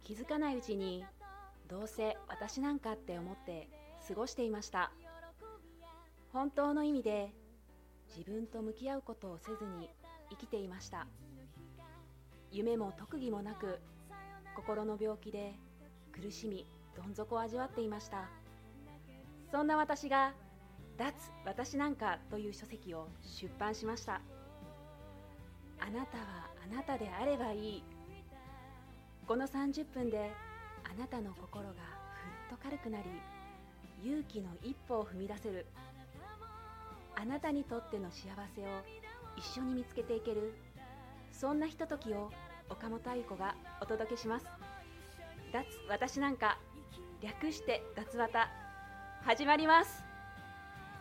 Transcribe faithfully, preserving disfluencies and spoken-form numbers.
気づかないうちにどうせ私なんかって思って過ごしていました。本当の意味で自分と向き合うことをせずに生きていました。夢も特技もなく、心の病気で苦しみどん底を味わっていました。そんな私が脱私なんかという書籍を出版しました。あなたはあなたであればいい。このさんじゅっぷんであなたの心がふっと軽くなり、勇気の一歩を踏み出せる、あなたにとっての幸せを一緒に見つけていける、そんなひとときを岡本愛子がお届けします。脱私なんか、略して脱わた、始まります。